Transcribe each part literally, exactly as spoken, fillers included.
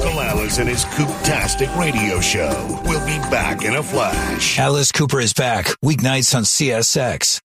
Uncle Alice and his Coop-tastic radio show. We'll be back in a flash. Alice Cooper is back, weeknights on C S X.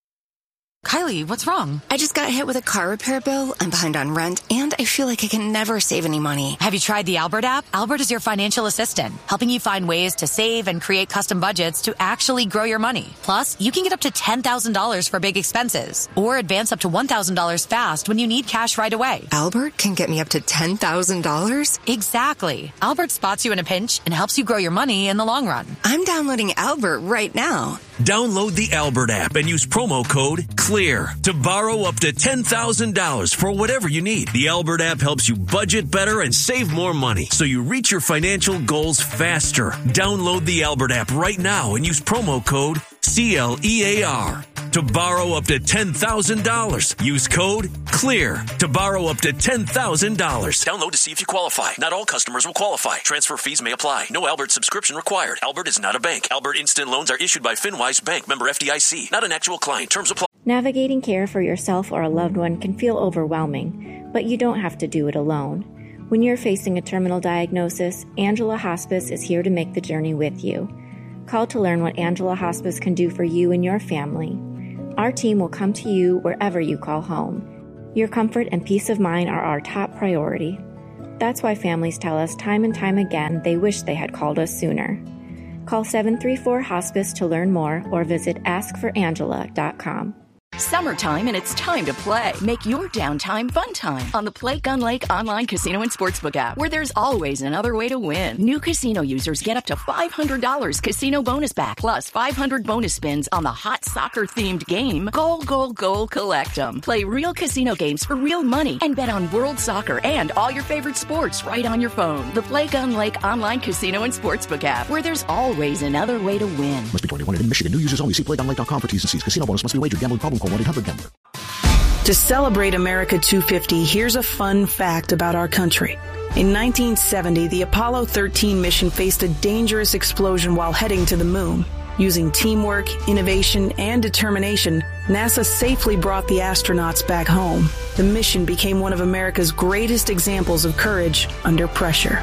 Kylie, what's wrong? I just got hit with a car repair bill. I'm behind on rent, and I feel like I can never save any money. Have you tried the Albert app? Albert is your financial assistant, helping you find ways to save and create custom budgets to actually grow your money. Plus, you can get up to ten thousand dollars for big expenses, or advance up to one thousand dollars fast when you need cash right away. Albert can get me up to ten thousand dollars? Exactly. Albert spots you in a pinch and helps you grow your money in the long run. I'm downloading Albert right now. Download the Albert app and use promo code CLEAR to borrow up to ten thousand dollars for whatever you need. The Albert app helps you budget better and save more money so you reach your financial goals faster. Download the Albert app right now and use promo code C L E A R to borrow up to ten thousand dollars. Use code CLEAR to borrow up to ten thousand dollars. Download to see if you qualify. Not all customers will qualify. Transfer fees may apply. No Albert subscription required. Albert is not a bank. Albert Instant Loans are issued by FinWise Bank, member F D I C. Not an actual client. Terms apply. Navigating care for yourself or a loved one can feel overwhelming, but you don't have to do it alone. When you're facing a terminal diagnosis, Angela Hospice is here to make the journey with you. Call to learn what Angela Hospice can do for you and your family. Our team will come to you wherever you call home. Your comfort and peace of mind are our top priority. That's why families tell us time and time again they wish they had called us sooner. Call seven three four hospice to learn more or visit ask for angela dot com. Summertime and it's time to play. Make your downtime fun time on the Play Gun Lake online casino and sportsbook app, where there's always another way to win. New casino users get up to five hundred dollars casino bonus back, plus five hundred bonus spins on the hot soccer-themed game, Goal, Goal, Goal, Collect 'em. Play real casino games for real money and bet on world soccer and all your favorite sports right on your phone. The Play Gun Lake online casino and sportsbook app, where there's always another way to win. Must be twenty-one and in Michigan. New users only. See play gun lake dot com for T's and C's. Casino bonus must be wagered. Gambling problem. one eight hundred gambler. To celebrate America two fifty, here's a fun fact about our country. In nineteen seventy, the Apollo thirteen mission faced a dangerous explosion while heading to the moon. Using teamwork, innovation, and determination, NASA safely brought the astronauts back home. The mission became one of America's greatest examples of courage under pressure.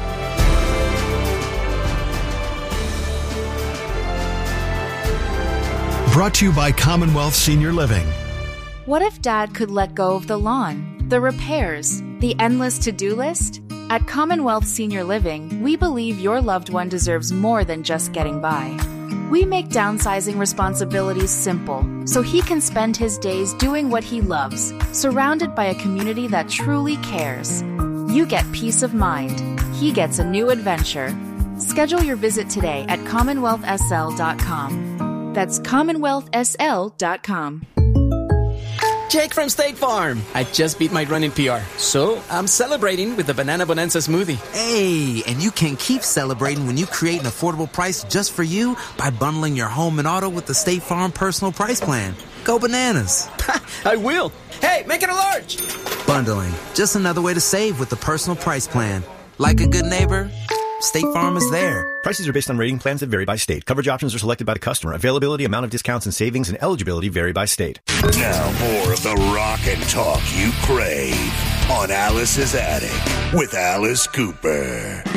Brought to you by Commonwealth Senior Living. What if Dad could let go of the lawn, the repairs, the endless to-do list? At Commonwealth Senior Living, we believe your loved one deserves more than just getting by. We make downsizing responsibilities simple, so he can spend his days doing what he loves, surrounded by a community that truly cares. You get peace of mind. He gets a new adventure. Schedule your visit today at commonwealth s l dot com. That's commonwealth s l dot com. Jake from State Farm. I just beat my run in P R, so I'm celebrating with the Banana Bonanza smoothie. Hey, and you can keep celebrating when you create an affordable price just for you by bundling your home and auto with the State Farm Personal Price Plan. Go bananas. I will. Hey, make it a large. Bundling. Just another way to save with the Personal Price Plan. Like a good neighbor, State Farm is there. Prices are based on rating plans that vary by state. Coverage options are selected by the customer. Availability, amount of discounts and savings, and eligibility vary by state. Now more of the rock and talk you crave on Alice's Attic with Alice Cooper.